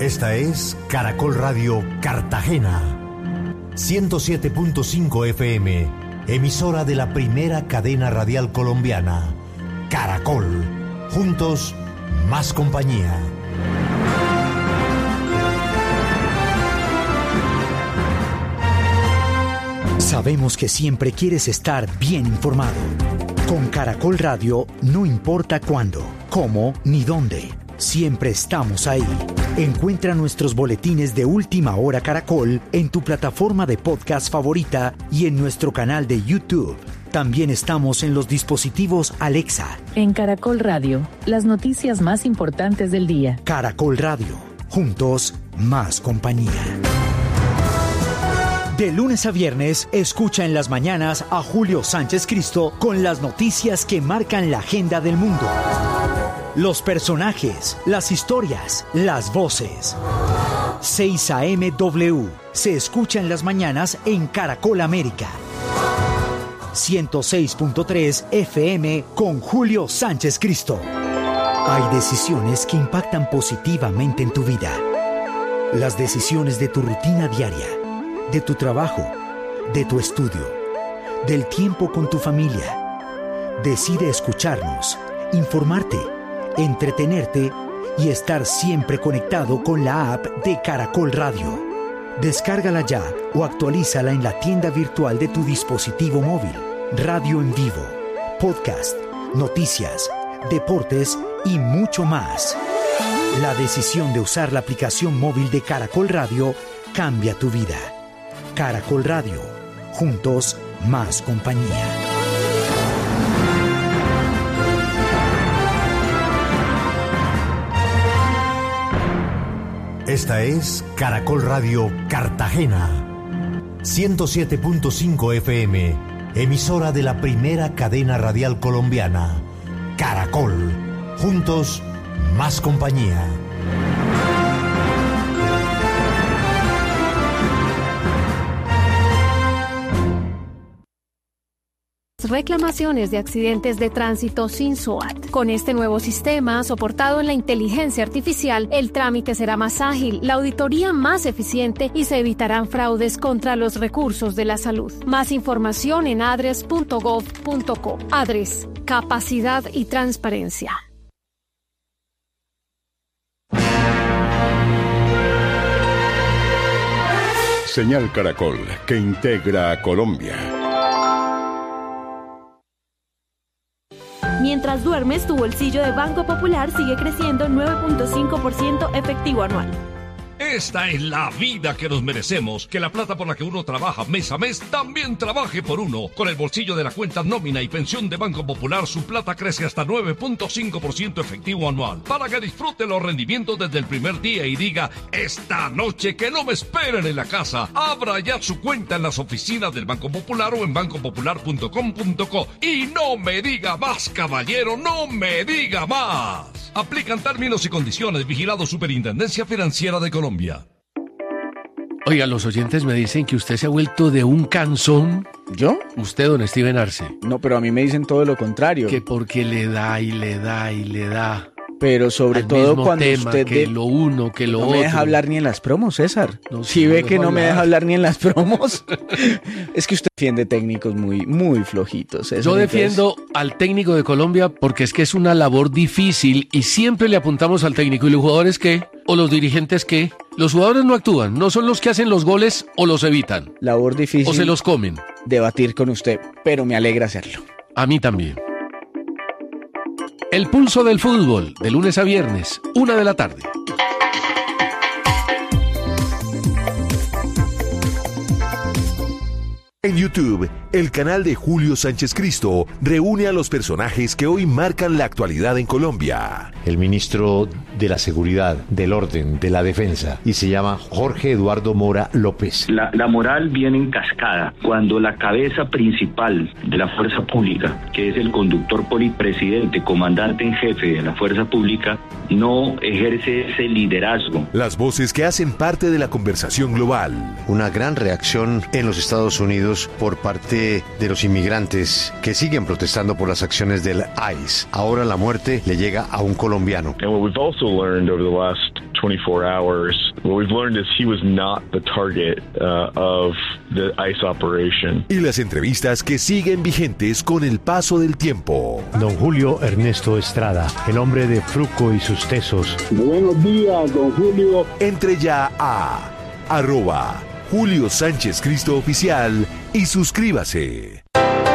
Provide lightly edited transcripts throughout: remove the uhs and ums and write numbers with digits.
Esta es Caracol Radio Cartagena, 107.5 FM, emisora de la primera cadena radial colombiana. Caracol, juntos, más compañía. Sabemos que siempre quieres estar bien informado. Con Caracol Radio, no importa cuándo, cómo ni dónde, siempre estamos ahí. Encuentra nuestros boletines de Última Hora Caracol en tu plataforma de podcast favorita y en nuestro canal de YouTube. También estamos en los dispositivos Alexa. En Caracol Radio, las noticias más importantes del día. Caracol Radio, juntos, más compañía. De lunes a viernes, escucha en las mañanas a Julio Sánchez Cristo con las noticias que marcan la agenda del mundo. Los personajes, las historias, las voces. 6 AM W se escucha en las mañanas en Caracol América. 106.3 FM con Julio Sánchez Cristo. Hay decisiones que impactan positivamente en tu vida. Las decisiones de tu rutina diaria, de tu trabajo, de tu estudio, del tiempo con tu familia. Decide escucharnos, informarte, entretenerte y estar siempre conectado con la app de Caracol Radio. Descárgala ya o actualízala en la tienda virtual de tu dispositivo móvil. Radio en vivo, podcast, noticias, deportes y mucho más. La decisión de usar la aplicación móvil de Caracol Radio cambia tu vida. Caracol Radio, juntos, más compañía. Esta es Caracol Radio Cartagena, 107.5 FM, emisora de la primera cadena radial colombiana. Caracol, juntos, más compañía. Reclamaciones de accidentes de tránsito sin SOAT. Con este nuevo sistema, soportado en la inteligencia artificial, el trámite será más ágil, la auditoría más eficiente y se evitarán fraudes contra los recursos de la salud. Más información en adres.gov.co. Adres, capacidad y transparencia. Señal Caracol, que integra a Colombia. Mientras duermes, tu bolsillo de Banco Popular sigue creciendo 9.5% efectivo anual. Esta es la vida que nos merecemos. Que la plata por la que uno trabaja mes a mes también trabaje por uno. Con el bolsillo de la cuenta nómina y pensión de Banco Popular, su plata crece hasta 9.5% efectivo anual. Para que disfrute los rendimientos desde el primer día y diga: esta noche que no me esperen en la casa. Abra ya su cuenta en las oficinas del Banco Popular o en bancopopular.com.co. Y no me diga más, caballero, no me diga más. Aplican términos y condiciones. Vigilado Superintendencia Financiera de Colombia. Oiga, los oyentes me dicen que usted se ha vuelto de un cansón. ¿Yo? Usted, don Steven Arce. No, pero a mí me dicen todo lo contrario. Que porque le da y le da y le da. Pero sobre todo cuando tema, usted... que lo uno, que lo no otro. No me deja hablar ni en las promos, César. No, si ve que no me deja hablar ni en las promos. Es que usted defiende técnicos muy flojitos, César. Yo defiendo al técnico de Colombia porque es que es una labor difícil y siempre le apuntamos al técnico. ¿Y los jugadores qué? ¿O los dirigentes qué? Los jugadores no actúan, no son los que hacen los goles o los evitan. Labor difícil. O se los comen. Debatir con usted, pero me alegra hacerlo. A mí también. El pulso del fútbol, de lunes a viernes, 1 de la tarde. En YouTube, el canal de Julio Sánchez Cristo reúne a los personajes que hoy marcan la actualidad en Colombia. El ministro de la Seguridad, del Orden, de la Defensa, y se llama Jorge Eduardo Mora López. La moral viene en cascada cuando la cabeza principal de la fuerza pública, que es el conductor presidente, comandante en jefe de la fuerza pública, no ejerce ese liderazgo. Las voces que hacen parte de la conversación global. Una gran reacción en los Estados Unidos por parte de los inmigrantes que siguen protestando por las acciones del ICE. Ahora la muerte le llega a un colombiano. And what we've also learned over the last 24 hours. What we've learned is he was not the target of the ICE operation. Y las entrevistas que siguen vigentes con el paso del tiempo. Don Julio Ernesto Estrada, el hombre de Fruco y sus tesos. Buenos días, don Julio. Entre ya a @Julio Sánchez Cristo Oficial y suscríbase.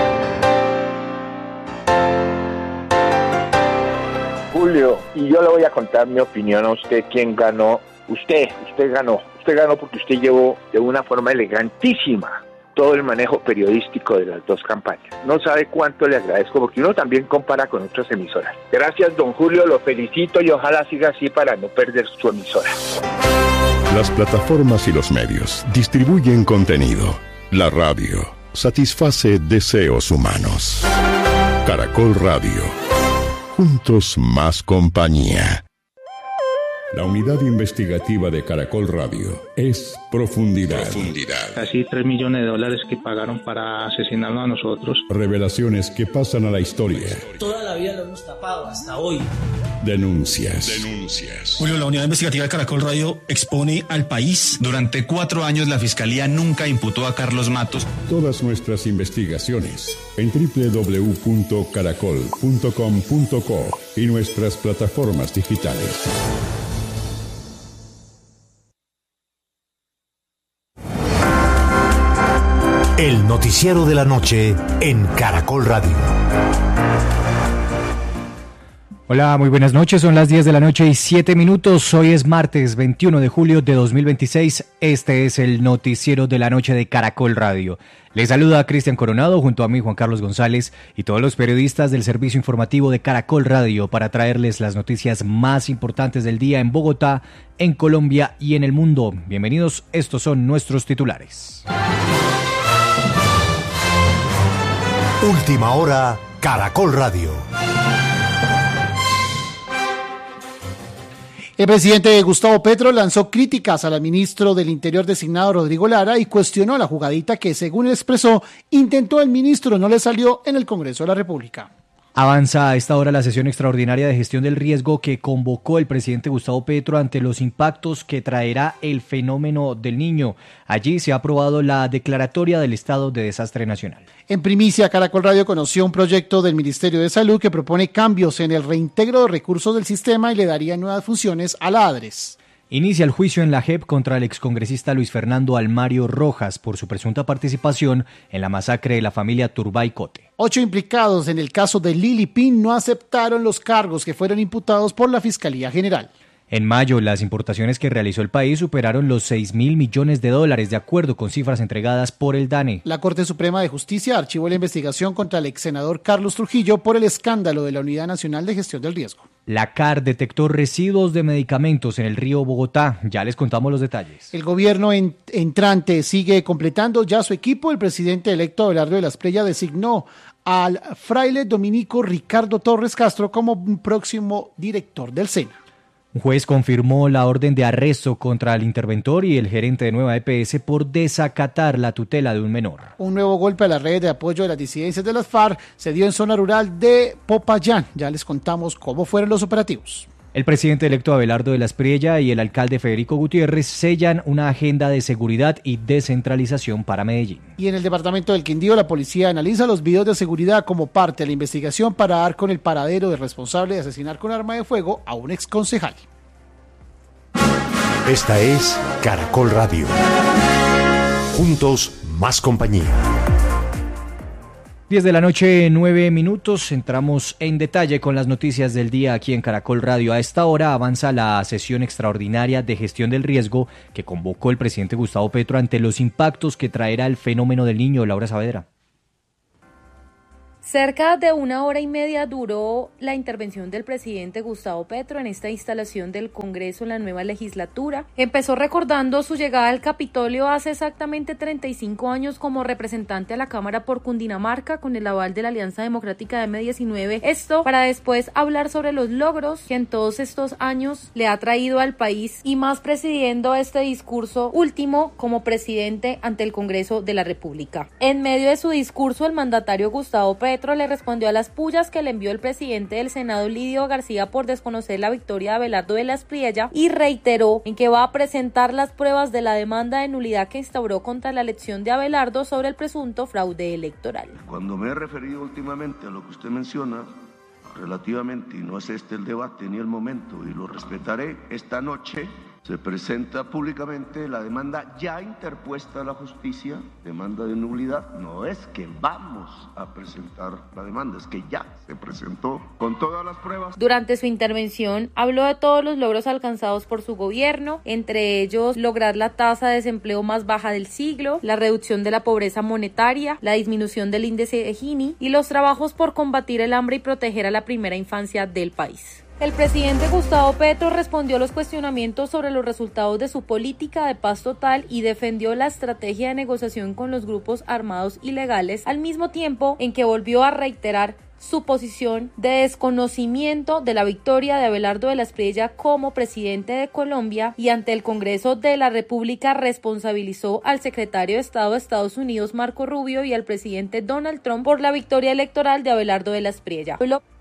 Julio, y yo le voy a contar mi opinión a usted. ¿Quién ganó? Usted ganó porque usted llevó de una forma elegantísima todo el manejo periodístico de las dos campañas. No sabe cuánto le agradezco, porque uno también compara con otras emisoras. Gracias, don Julio, lo felicito y ojalá siga así para no perder su emisora. Las plataformas y los medios distribuyen contenido. La radio satisface deseos humanos. Caracol Radio. Juntos más compañía. La unidad investigativa de Caracol Radio es Profundidad. Casi $3 millones que pagaron para asesinarnos a nosotros. Revelaciones que pasan a la historia. Toda la vida lo hemos tapado, hasta hoy. Denuncias. Julio, la unidad investigativa de Caracol Radio expone al país. Durante 4 años la Fiscalía nunca imputó a Carlos Matos. Todas nuestras investigaciones en www.caracol.com.co y nuestras plataformas digitales. El noticiero de la noche en Caracol Radio. Hola, muy buenas noches, son las 10 de la noche y 7 minutos. Hoy es martes 21 de julio de 2026. Este es el noticiero de la noche de Caracol Radio. Les saluda Cristian Coronado junto a mí, Juan Carlos González, y todos los periodistas del servicio informativo de Caracol Radio para traerles las noticias más importantes del día en Bogotá, en Colombia y en el mundo. Bienvenidos, estos son nuestros titulares. Última hora, Caracol Radio. El presidente Gustavo Petro lanzó críticas al ministro del Interior designado Rodrigo Lara y cuestionó la jugadita que, según él expresó, intentó el ministro, no le salió en el Congreso de la República. Avanza a esta hora la sesión extraordinaria de gestión del riesgo que convocó el presidente Gustavo Petro ante los impactos que traerá el fenómeno del Niño. Allí se ha aprobado la declaratoria del estado de desastre nacional. En primicia, Caracol Radio conoció un proyecto del Ministerio de Salud que propone cambios en el reintegro de recursos del sistema y le daría nuevas funciones a la ADRES. Inicia el juicio en la JEP contra el excongresista Luis Fernando Almario Rojas por su presunta participación en la masacre de la familia Turbay Cote. 8 implicados en el caso de Lili Pin no aceptaron los cargos que fueron imputados por la Fiscalía General. En mayo, las importaciones que realizó el país superaron los $6.000 millones, de acuerdo con cifras entregadas por el DANE. La Corte Suprema de Justicia archivó la investigación contra el exsenador Carlos Trujillo por el escándalo de la Unidad Nacional de Gestión del Riesgo. La CAR detectó residuos de medicamentos en el río Bogotá. Ya les contamos los detalles. El gobierno entrante sigue completando ya su equipo. El presidente electo Abelardo de la Espriella designó al fraile dominico Ricardo Torres Castro como próximo director del SENA. Un juez confirmó la orden de arresto contra el interventor y el gerente de Nueva EPS por desacatar la tutela de un menor. Un nuevo golpe a la red de apoyo de las disidencias de las FARC se dio en zona rural de Popayán. Ya les contamos cómo fueron los operativos. El presidente electo Abelardo de la Espriella y el alcalde Federico Gutiérrez sellan una agenda de seguridad y descentralización para Medellín. Y en el departamento del Quindío, la policía analiza los videos de seguridad como parte de la investigación para dar con el paradero del responsable de asesinar con arma de fuego a un exconcejal. Esta es Caracol Radio. Juntos, más compañía. 10 de la noche, 9 minutos. Entramos en detalle con las noticias del día aquí en Caracol Radio. A esta hora avanza la sesión extraordinaria de gestión del riesgo que convocó el presidente Gustavo Petro ante los impactos que traerá el fenómeno del Niño. Laura Saavedra. Cerca de 1 hora y media duró la intervención del presidente Gustavo Petro en esta instalación del Congreso en la nueva legislatura. Empezó recordando su llegada al Capitolio hace exactamente 35 años como representante a la Cámara por Cundinamarca con el aval de la Alianza Democrática de M19. Esto para después hablar sobre los logros que en todos estos años le ha traído al país y más presidiendo este discurso último como presidente ante el Congreso de la República. En medio de su discurso, el mandatario Gustavo Petro Petro le respondió a las pullas que le envió el presidente del Senado, Lidio García, por desconocer la victoria de Abelardo de la Espriella, y reiteró en que va a presentar las pruebas de la demanda de nulidad que instauró contra la elección de Abelardo sobre el presunto fraude electoral. Cuando me he referido últimamente a lo que usted menciona, relativamente, y no es este el debate ni el momento, y lo respetaré, esta noche se presenta públicamente la demanda ya interpuesta a la justicia, demanda de nulidad. No es que vamos a presentar la demanda, es que ya se presentó con todas las pruebas. Durante su intervención habló de todos los logros alcanzados por su gobierno, entre ellos lograr la tasa de desempleo más baja del siglo, la reducción de la pobreza monetaria, la disminución del índice de Gini y los trabajos por combatir el hambre y proteger a la primera infancia del país. El presidente Gustavo Petro respondió a los cuestionamientos sobre los resultados de su política de paz total y defendió la estrategia de negociación con los grupos armados ilegales, al mismo tiempo en que volvió a reiterar su posición de desconocimiento de la victoria de Abelardo de la Espriella como presidente de Colombia, y ante el Congreso de la República responsabilizó al secretario de Estado de Estados Unidos, Marco Rubio, y al presidente Donald Trump por la victoria electoral de Abelardo de la Espriella.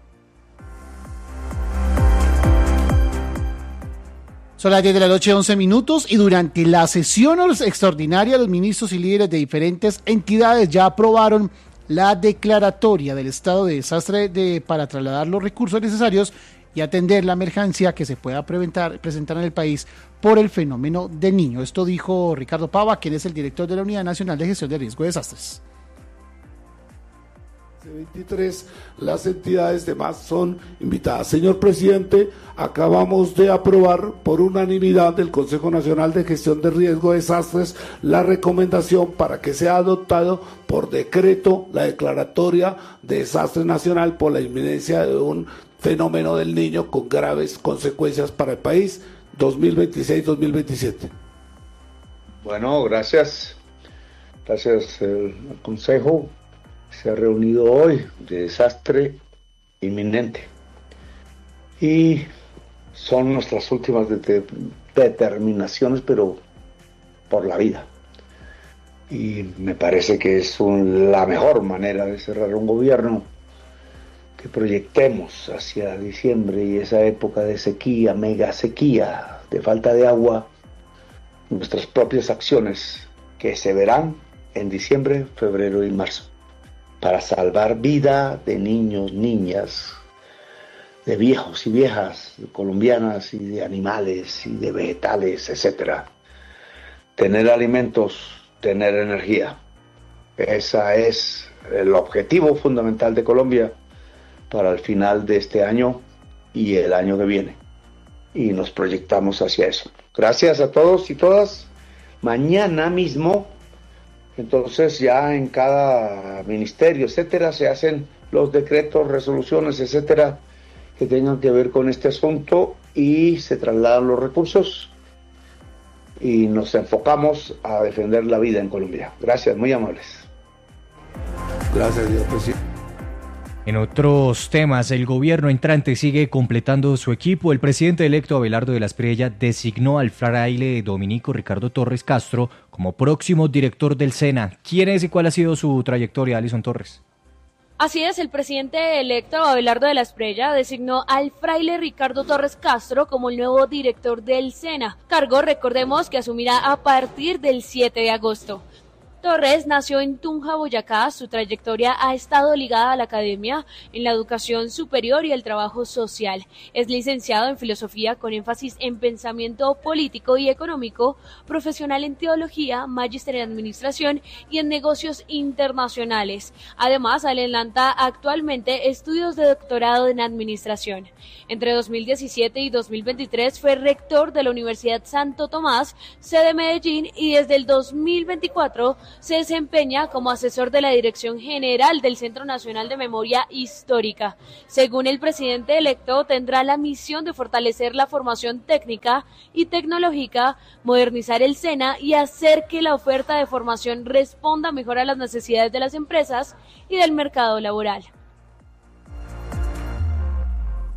Son las 10 de la noche, 11 minutos, y durante la sesión extraordinaria los ministros y líderes de diferentes entidades ya aprobaron la declaratoria del estado de desastre para trasladar los recursos necesarios y atender la emergencia que se pueda presentar en el país por el fenómeno del Niño. Esto dijo Ricardo Pava, quien es el director de la Unidad Nacional de Gestión de Riesgo de Desastres. 23, las entidades demás son invitadas. Señor presidente, acabamos de aprobar por unanimidad del Consejo Nacional de Gestión de Riesgo de Desastres la recomendación para que sea adoptado por decreto la declaratoria de desastre nacional por la inminencia de un fenómeno del Niño con graves consecuencias para el país 2026-2027. Bueno, gracias al Consejo. Se ha reunido hoy de desastre inminente y son nuestras últimas determinaciones, pero por la vida, y me parece que es la mejor manera de cerrar un gobierno, que proyectemos hacia diciembre y esa época de sequía, mega sequía, de falta de agua, nuestras propias acciones que se verán en diciembre, febrero y marzo, para salvar vida de niños, niñas, de viejos y viejas colombianas, y de animales y de vegetales, etcétera. Tener alimentos, tener energía. Ese es el objetivo fundamental de Colombia para el final de este año y el año que viene. Y nos proyectamos hacia eso. Gracias a todos y todas. Mañana mismo, entonces, ya en cada ministerio, etcétera, se hacen los decretos, resoluciones, etcétera, que tengan que ver con este asunto, y se trasladan los recursos y nos enfocamos a defender la vida en Colombia. Gracias, muy amables. Gracias, señor presidente. En otros temas, el gobierno entrante sigue completando su equipo. El presidente electo Abelardo de la Espriella designó al fraile dominico Ricardo Torres Castro como próximo director del SENA. ¿Quién es y cuál ha sido su trayectoria, Alison Torres? Así es, el presidente electo Abelardo de la Espriella designó al fraile Ricardo Torres Castro como el nuevo director del SENA. Cargo, recordemos, que asumirá a partir del 7 de agosto. Torres nació en Tunja, Boyacá. Su trayectoria ha estado ligada a la academia, en la educación superior y el trabajo social. Es licenciado en filosofía con énfasis en pensamiento político y económico, profesional en teología, magíster en administración y en negocios internacionales. Además, adelanta actualmente estudios de doctorado en administración. Entre 2017 y 2023 fue rector de la Universidad Santo Tomás, sede Medellín, y desde el 2024 se desempeña como asesor de la Dirección General del Centro Nacional de Memoria Histórica. Según el presidente electo, tendrá la misión de fortalecer la formación técnica y tecnológica, modernizar el SENA y hacer que la oferta de formación responda mejor a las necesidades de las empresas y del mercado laboral.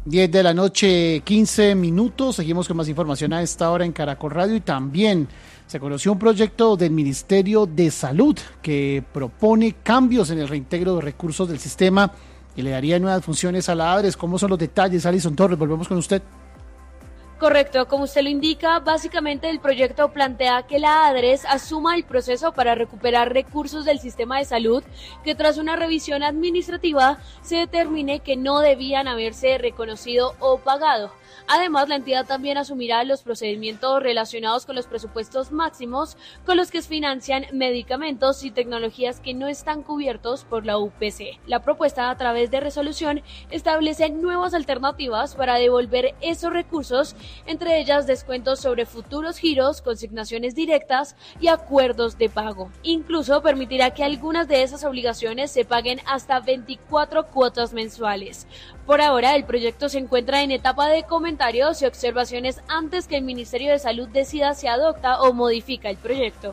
10 de la noche, 15 minutos. Seguimos con más información a esta hora en Caracol Radio y también se conoció un proyecto del Ministerio de Salud que propone cambios en el reintegro de recursos del sistema y le daría nuevas funciones a la ADRES. ¿Cómo son los detalles? Alison Torres, volvemos con usted. Correcto, como usted lo indica, básicamente el proyecto plantea que la ADRES asuma el proceso para recuperar recursos del sistema de salud que tras una revisión administrativa se determine que no debían haberse reconocido o pagado. Además, la entidad también asumirá los procedimientos relacionados con los presupuestos máximos con los que se financian medicamentos y tecnologías que no están cubiertos por la UPC. La propuesta a través de resolución establece nuevas alternativas para devolver esos recursos, entre ellas descuentos sobre futuros giros, consignaciones directas y acuerdos de pago. Incluso permitirá que algunas de esas obligaciones se paguen hasta 24 cuotas mensuales. Por ahora, el proyecto se encuentra en etapa de comentarios y observaciones antes que el Ministerio de Salud decida si adopta o modifica el proyecto.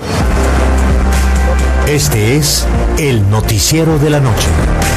Este es el noticiero de la noche.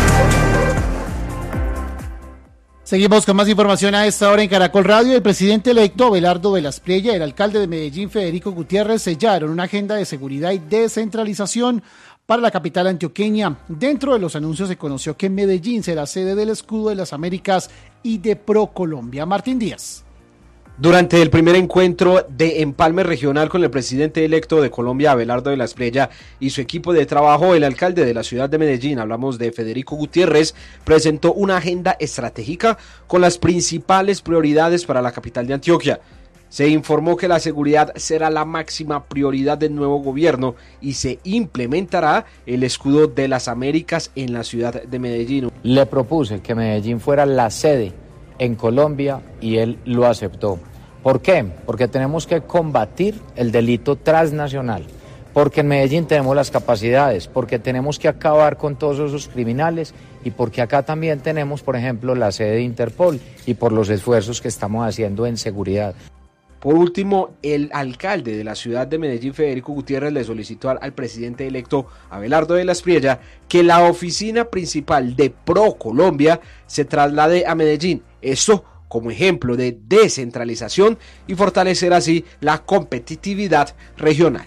Seguimos con más información a esta hora en Caracol Radio. El presidente electo Abelardo Velas Prella y el alcalde de Medellín Federico Gutiérrez sellaron una agenda de seguridad y descentralización para la capital antioqueña. Dentro de los anuncios se conoció que Medellín será sede del Escudo de las Américas y de ProColombia. Martín Díaz. Durante el primer encuentro de empalme regional con el presidente electo de Colombia, Abelardo Velas Prella, y su equipo de trabajo, el alcalde de la ciudad de Medellín, hablamos de Federico Gutiérrez, presentó una agenda estratégica con las principales prioridades para la capital de Antioquia. Se informó que la seguridad será la máxima prioridad del nuevo gobierno y se implementará el Escudo de las Américas en la ciudad de Medellín. Le propuse que Medellín fuera la sede en Colombia y él lo aceptó. ¿Por qué? Porque tenemos que combatir el delito transnacional, porque en Medellín tenemos las capacidades, porque tenemos que acabar con todos esos criminales y porque acá también tenemos, por ejemplo, la sede de Interpol y por los esfuerzos que estamos haciendo en seguridad. Por último, el alcalde de la ciudad de Medellín, Federico Gutiérrez, le solicitó al presidente electo Abelardo Velas Prella que la oficina principal de ProColombia se traslade a Medellín. Esto como ejemplo de descentralización y fortalecer así la competitividad regional.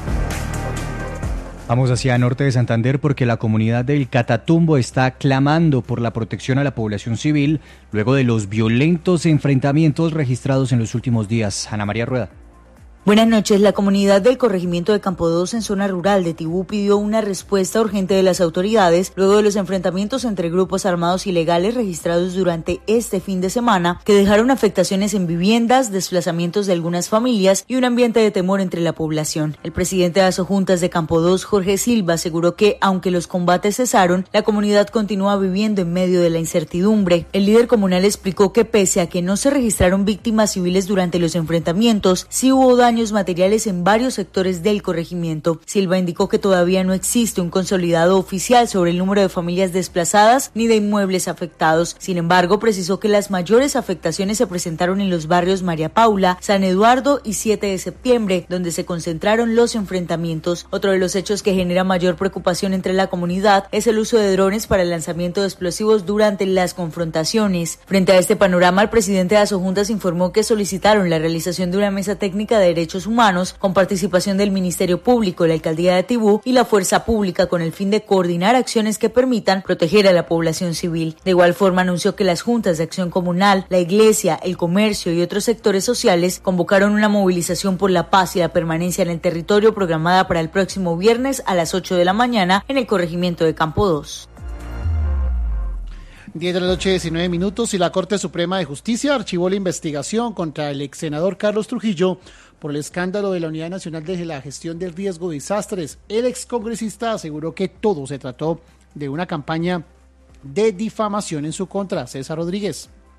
Vamos hacia norte de Santander porque la comunidad del Catatumbo está clamando por la protección a la población civil luego de los violentos enfrentamientos registrados en los últimos días. Ana María Rueda. Buenas noches. La comunidad del corregimiento de Campo 2 en zona rural de Tibú pidió una respuesta urgente de las autoridades luego de los enfrentamientos entre grupos armados ilegales registrados durante este fin de semana que dejaron afectaciones en viviendas, desplazamientos de algunas familias y un ambiente de temor entre la población. El presidente de Asojuntas de Campo 2, Jorge Silva, aseguró que aunque los combates cesaron, la comunidad continúa viviendo en medio de la incertidumbre. El líder comunal explicó que pese a que no se registraron víctimas civiles durante los enfrentamientos, sí hubo daños materiales en varios sectores del corregimiento. Silva indicó que todavía no existe un consolidado oficial sobre el número de familias desplazadas ni de inmuebles afectados. Sin embargo, precisó que las mayores afectaciones se presentaron en los barrios María Paula, San Eduardo y 7 de septiembre, donde se concentraron los enfrentamientos. Otro de los hechos que genera mayor preocupación entre la comunidad es el uso de drones para el lanzamiento de explosivos durante las confrontaciones. Frente a este panorama, el presidente de Asojuntas informó que solicitaron la realización de una mesa técnica de derechos humanos con participación del Ministerio Público, la Alcaldía de Tibú y la Fuerza Pública con el fin de coordinar acciones que permitan proteger a la población civil. De igual forma anunció que las juntas de acción comunal, la iglesia, el comercio y otros sectores sociales convocaron una movilización por la paz y la permanencia en el territorio programada para el próximo viernes a las 8 de la mañana en el corregimiento de Campo 2. 10 de la noche, 19 minutos, y la Corte Suprema de Justicia archivó la investigación contra el ex senador Carlos Trujillo por el escándalo de la Unidad Nacional de la Gestión del Riesgo de Desastres. El excongresista aseguró que todo se trató de una campaña de difamación en su contra. César Rodríguez.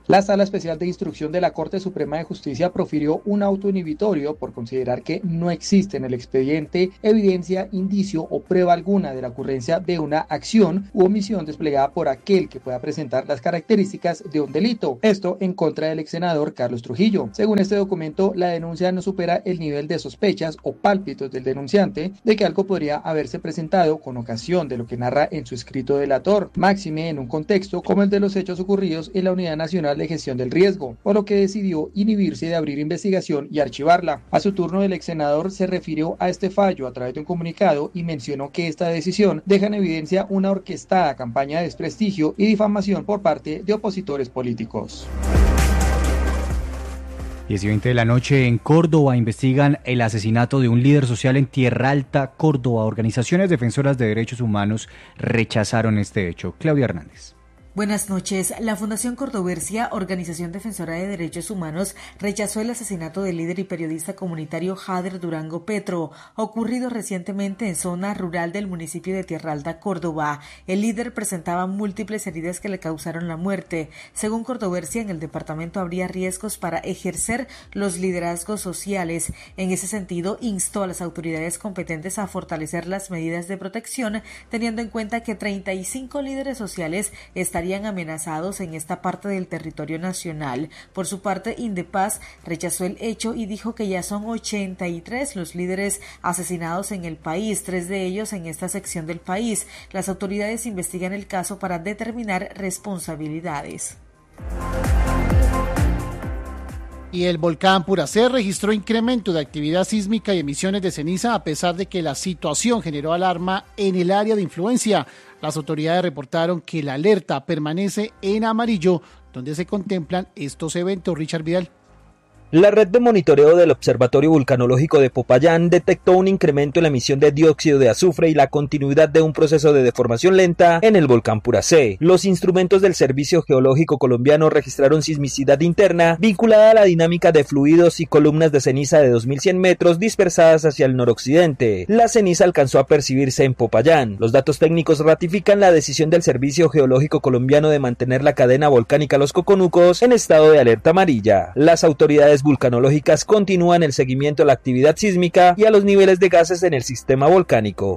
La Sala Especial de Instrucción de la Corte Suprema de Justicia profirió un auto inhibitorio por considerar que no existe en el expediente evidencia, indicio o prueba alguna de la ocurrencia de una acción u omisión desplegada por aquel que pueda presentar las características de un delito. Esto en contra del ex senador Carlos Trujillo. Según este documento, la denuncia no supera el nivel de sospechas o pálpitos del denunciante de que algo podría haberse presentado con ocasión de lo que narra en su escrito delator, máxime en un contexto como el de los hechos ocurridos en la Unidad Nacional de Gestión del Riesgo, por lo que decidió inhibirse de abrir investigación y archivarla. A su turno, el ex senador se refirió a este fallo a través de un comunicado y mencionó que esta decisión deja en evidencia una orquestada campaña de desprestigio y difamación por parte de opositores políticos. 10:20 de la noche en Córdoba investigan el asesinato de un líder social en Tierra Alta, Córdoba. Organizaciones defensoras de derechos humanos rechazaron este hecho. Claudia Hernández. Buenas noches. La Fundación Cordoversia, organización defensora de derechos humanos, rechazó el asesinato del líder y periodista comunitario Jader Durango Petro, ocurrido recientemente en zona rural del municipio de Tierra Alta, Córdoba. El líder presentaba múltiples heridas que le causaron la muerte. Según Cordoversia, en el departamento habría riesgos para ejercer los liderazgos sociales. En ese sentido, instó a las autoridades competentes a fortalecer las medidas de protección, teniendo en cuenta que 35 líderes sociales estarían amenazados en esta parte del territorio nacional. Por su parte, Indepaz rechazó el hecho y dijo que ya son 83 los líderes asesinados en el país, 3 de ellos en esta sección del país. Las autoridades investigan el caso para determinar responsabilidades. Y el volcán Puracé registró incremento de actividad sísmica y emisiones de ceniza a pesar de que la situación generó alarma en el área de influencia. Las autoridades reportaron que la alerta permanece en amarillo, donde se contemplan estos eventos. Richard Vidal. La red de monitoreo del Observatorio Vulcanológico de Popayán detectó un incremento en la emisión de dióxido de azufre y la continuidad de un proceso de deformación lenta en el volcán Puracé. Los instrumentos del Servicio Geológico Colombiano registraron sismicidad interna vinculada a la dinámica de fluidos y columnas de ceniza de 2100 metros dispersadas hacia el noroccidente. La ceniza alcanzó a percibirse en Popayán. Los datos técnicos ratifican la decisión del Servicio Geológico Colombiano de mantener la cadena volcánica Los Coconucos en estado de alerta amarilla. Las autoridades vulcanológicas continúan el seguimiento a la actividad sísmica y a los niveles de gases en el sistema volcánico.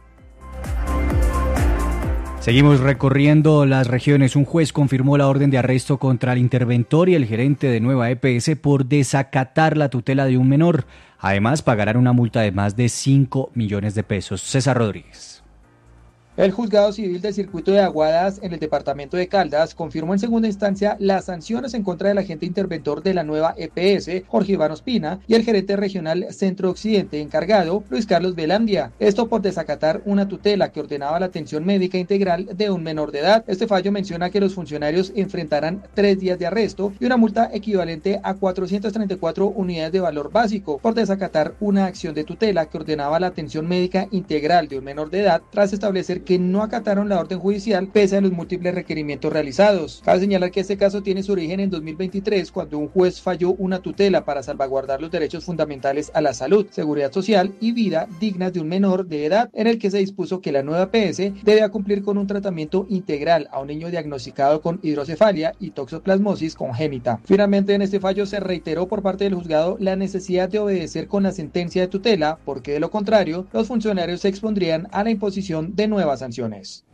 Seguimos recorriendo las regiones. Un juez confirmó la orden de arresto contra el interventor y el gerente de Nueva EPS por desacatar la tutela de un menor. Además, pagarán una multa de más de 5 millones de pesos. César Rodríguez. El Juzgado Civil del Circuito de Aguadas en el departamento de Caldas confirmó en segunda instancia las sanciones en contra del agente interventor de la Nueva EPS, Jorge Iván Ospina, y el gerente regional Centro Occidente encargado, Luis Carlos Velandia. Esto por desacatar una tutela que ordenaba la atención médica integral de un menor de edad. Este fallo menciona que los funcionarios enfrentarán 3 días de arresto y una multa equivalente a 434 unidades de valor básico por desacatar una acción de tutela que ordenaba la atención médica integral de un menor de edad tras establecer que no acataron la orden judicial pese a los múltiples requerimientos realizados. Cabe señalar que este caso tiene su origen en 2023 cuando un juez falló una tutela para salvaguardar los derechos fundamentales a la salud, seguridad social y vida dignas de un menor de edad, en el que se dispuso que la Nueva EPS debía cumplir con un tratamiento integral a un niño diagnosticado con hidrocefalia y toxoplasmosis congénita. Finalmente, en este fallo se reiteró por parte del juzgado la necesidad de obedecer con la sentencia de tutela, porque de lo contrario, los funcionarios se expondrían a la imposición de nuevas sanciones.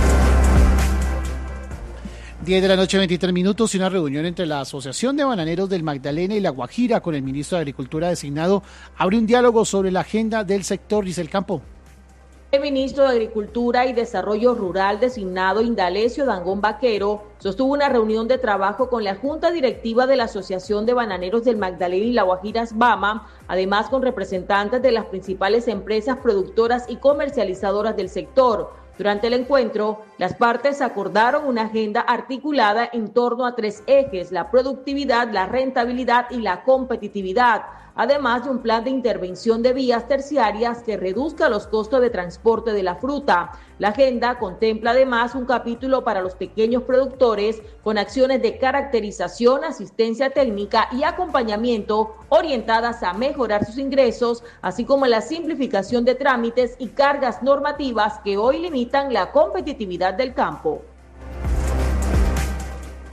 10 de la noche, 23 minutos, y una reunión entre la Asociación de Bananeros del Magdalena y La Guajira con el ministro de Agricultura designado abre un diálogo sobre la agenda del sector. Giselle Campo. El ministro de Agricultura y Desarrollo Rural designado Indalecio Dangond Vaquero sostuvo una reunión de trabajo con la Junta Directiva de la Asociación de Bananeros del Magdalena y La Guajira SBAMA, además con representantes de las principales empresas productoras y comercializadoras del sector. Durante el encuentro, las partes acordaron una agenda articulada en torno a 3 ejes: la productividad, la rentabilidad y la competitividad, además de un plan de intervención de vías terciarias que reduzca los costos de transporte de la fruta. La agenda contempla además un capítulo para los pequeños productores con acciones de caracterización, asistencia técnica y acompañamiento orientadas a mejorar sus ingresos, así como la simplificación de trámites y cargas normativas que hoy limitan la competitividad del campo.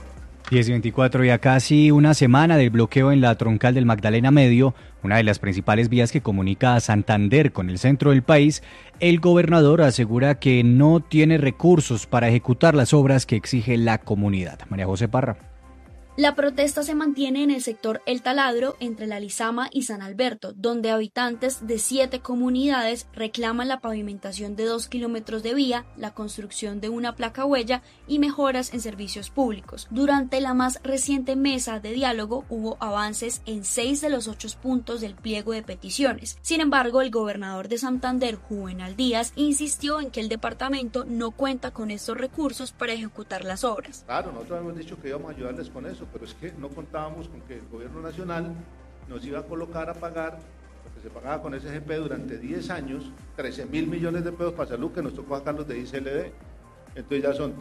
10:24 y a casi una semana del bloqueo en la troncal del Magdalena Medio, una de las principales vías que comunica a Santander con el centro del país, el gobernador asegura que no tiene recursos para ejecutar las obras que exige la comunidad. María José Parra. La protesta se mantiene en el sector El Taladro, entre La Lizama y San Alberto, donde habitantes de 7 comunidades reclaman la pavimentación de 2 kilómetros de vía, la construcción de una placa huella y mejoras en servicios públicos. Durante la más reciente mesa de diálogo hubo avances en 6 de los 8 puntos del pliego de peticiones. Sin embargo, el gobernador de Santander, Juvenal Díaz, insistió en que el departamento no cuenta con estos recursos para ejecutar las obras. Claro, nosotros hemos dicho que íbamos a ayudarles con eso, pero es que no contábamos con que el gobierno nacional nos iba a colocar a pagar, porque se pagaba con SGP durante 10 años, 13.000 millones de pesos para salud, que nos tocó sacarlos de ICLD. Entonces ya son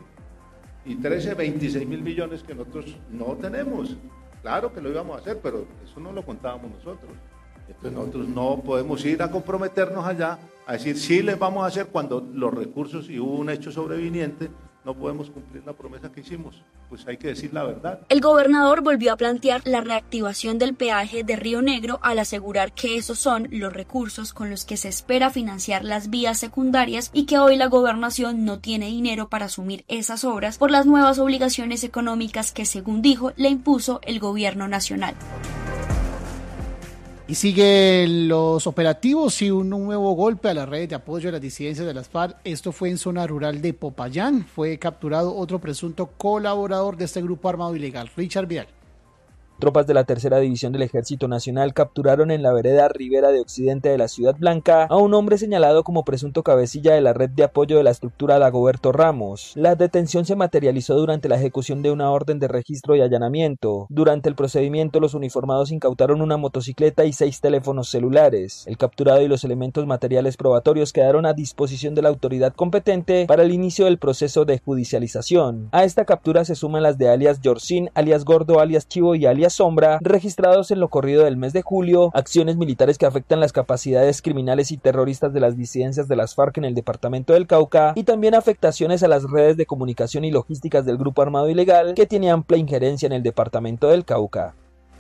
26.000 millones que nosotros no tenemos. Claro que lo íbamos a hacer, pero eso no lo contábamos nosotros. Entonces nosotros no podemos ir a comprometernos allá, a decir sí les vamos a hacer cuando los recursos y hubo un hecho sobreviniente. No podemos cumplir la promesa que hicimos, pues hay que decir la verdad. El gobernador volvió a plantear la reactivación del peaje de Río Negro al asegurar que esos son los recursos con los que se espera financiar las vías secundarias y que hoy la gobernación no tiene dinero para asumir esas obras por las nuevas obligaciones económicas que, según dijo, le impuso el gobierno nacional. Y siguen los operativos y un nuevo golpe a las redes de apoyo a las disidencias de las FARC. Esto fue en zona rural de Popayán. Fue capturado otro presunto colaborador de este grupo armado ilegal, Richard Vidal. Tropas de la Tercera División del Ejército Nacional capturaron en la vereda Ribera de Occidente de la Ciudad Blanca a un hombre señalado como presunto cabecilla de la red de apoyo de la estructura Dagoberto Ramos. La detención se materializó durante la ejecución de una orden de registro y allanamiento. Durante el procedimiento, los uniformados incautaron una motocicleta y 6 teléfonos celulares. El capturado y los elementos materiales probatorios quedaron a disposición de la autoridad competente para el inicio del proceso de judicialización. A esta captura se suman las de alias Yorcín, alias Gordo, alias Chivo y alias Sombra, registrados en lo corrido del mes de julio, acciones militares que afectan las capacidades criminales y terroristas de las disidencias de las FARC en el departamento del Cauca, y también afectaciones a las redes de comunicación y logísticas del grupo armado ilegal que tiene amplia injerencia en el departamento del Cauca.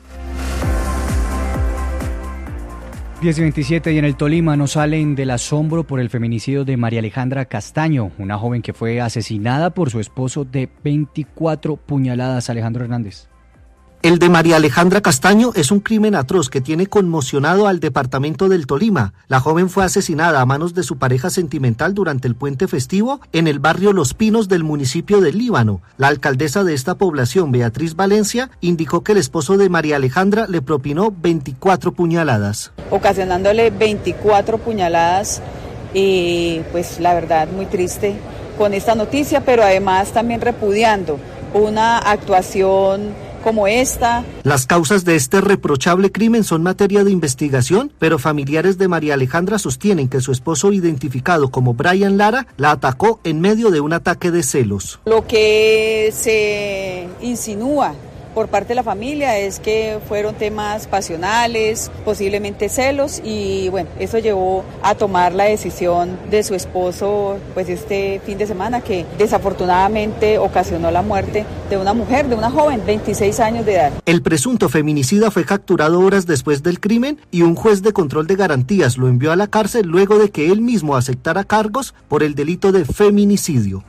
10:27 y en el Tolima no salen del asombro por el feminicidio de María Alejandra Castaño, una joven que fue asesinada por su esposo de 24 puñaladas. Alejandro Hernández. El de María Alejandra Castaño es un crimen atroz que tiene conmocionado al departamento del Tolima. La joven fue asesinada a manos de su pareja sentimental durante el puente festivo en el barrio Los Pinos del municipio del Líbano. La alcaldesa de esta población, Beatriz Valencia, indicó que el esposo de María Alejandra le propinó 24 puñaladas. Ocasionándole 24 puñaladas y pues la verdad muy triste con esta noticia, pero además también repudiando una actuación como esta. Las causas de este reprochable crimen son materia de investigación, pero familiares de María Alejandra sostienen que su esposo, identificado como Brian Lara, la atacó en medio de un ataque de celos. Lo que se insinúa por parte de la familia es que fueron temas pasionales, posiblemente celos, y bueno, eso llevó a tomar la decisión de su esposo pues este fin de semana, que desafortunadamente ocasionó la muerte de una mujer, de una joven, 26 años de edad. El presunto feminicida fue capturado horas después del crimen y un juez de control de garantías lo envió a la cárcel luego de que él mismo aceptara cargos por el delito de feminicidio.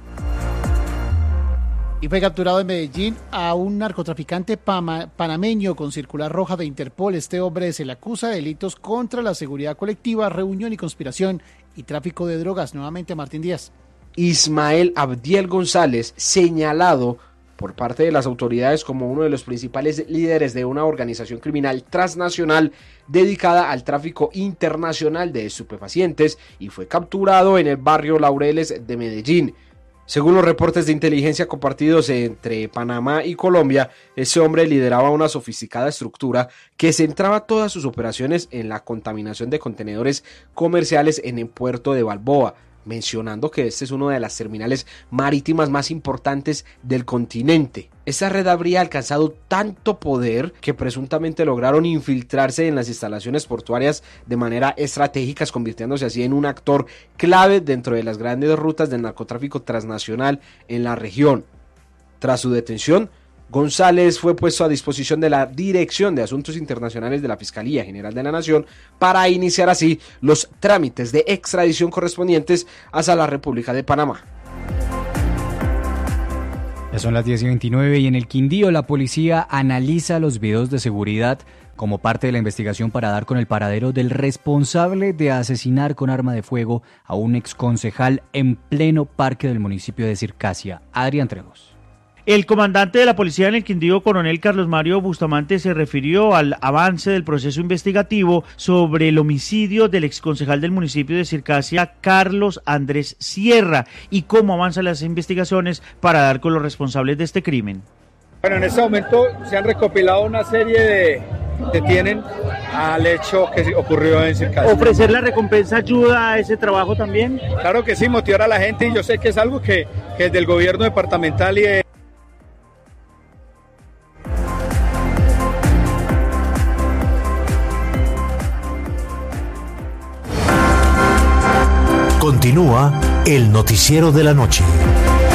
Y fue capturado en Medellín a un narcotraficante panameño con circular roja de Interpol. Este hombre se le acusa de delitos contra la seguridad colectiva, reunión y conspiración y tráfico de drogas. Nuevamente Martín Díaz. Ismael Abdiel González, señalado por parte de las autoridades como uno de los principales líderes de una organización criminal transnacional dedicada al tráfico internacional de estupefacientes, y fue capturado en el barrio Laureles de Medellín. Según los reportes de inteligencia compartidos entre Panamá y Colombia, ese hombre lideraba una sofisticada estructura que centraba todas sus operaciones en la contaminación de contenedores comerciales en el puerto de Balboa, mencionando que este es una de las terminales marítimas más importantes del continente. Esa red habría alcanzado tanto poder que presuntamente lograron infiltrarse en las instalaciones portuarias de manera estratégica, convirtiéndose así en un actor clave dentro de las grandes rutas del narcotráfico transnacional en la región. Tras su detención, González fue puesto a disposición de la Dirección de Asuntos Internacionales de la Fiscalía General de la Nación para iniciar así los trámites de extradición correspondientes hacia la República de Panamá. Ya son las 10:29 y en el Quindío la policía analiza los videos de seguridad como parte de la investigación para dar con el paradero del responsable de asesinar con arma de fuego a un exconcejal en pleno parque del municipio de Circasia. Adrián Trejos. El comandante de la policía en el Quindío, coronel Carlos Mario Bustamante, se refirió al avance del proceso investigativo sobre el homicidio del exconcejal del municipio de Circasia, Carlos Andrés Sierra, y cómo avanzan las investigaciones para dar con los responsables de este crimen. Bueno, en este momento se han recopilado una serie de detienen al hecho que ocurrió en Circasia. ¿Ofrecer la recompensa ayuda a ese trabajo también? Claro que sí, motivar a la gente, y yo sé que es algo que es del gobierno departamental y de... Continúa el noticiero de la noche.